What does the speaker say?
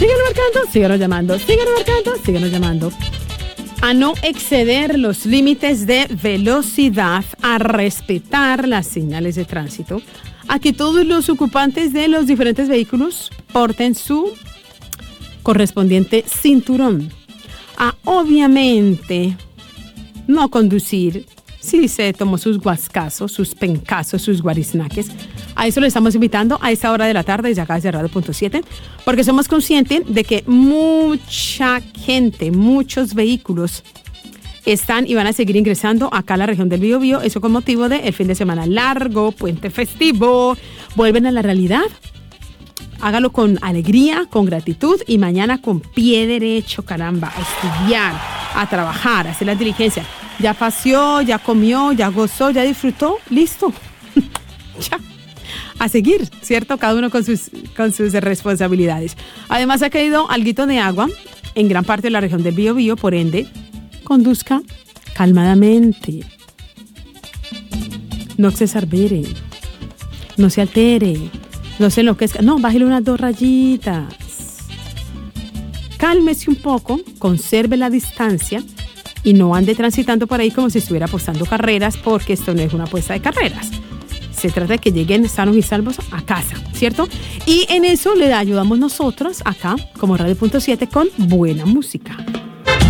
síganos marcando, síganos marcando, síganos llamando. A no exceder los límites de velocidad, a respetar las señales de tránsito, a que todos los ocupantes de los diferentes vehículos porten su correspondiente cinturón, a obviamente no conducir si se tomó sus guascazos, sus pencazos, sus guariznaques. A eso le estamos invitando a esta hora de la tarde desde acá desde Radio.7, porque somos conscientes de que mucha gente, muchos vehículos están y van a seguir ingresando acá a la región del Biobío, eso con motivo del fin de semana largo, puente festivo, vuelven a la realidad. Hágalo con alegría, con gratitud y mañana con pie derecho, caramba, a estudiar, a trabajar, a hacer las diligencias. Ya paseó, ya comió, ya gozó, ya disfrutó, listo. Ya. A seguir, ¿cierto? Cada uno con sus responsabilidades. Además ha caído alguito de agua en gran parte de la región del Biobío, por ende, conduzca calmadamente. No se exaspere, no se altere, no se enloquezca. No, bájele unas 2 rayitas. Cálmese un poco, conserve la distancia y no ande transitando por ahí como si estuviera apostando carreras, porque esto no es una apuesta de carreras. Se trata de que lleguen sanos y salvos a casa, ¿cierto? Y en eso le ayudamos nosotros acá, como Radio.7, con buena música.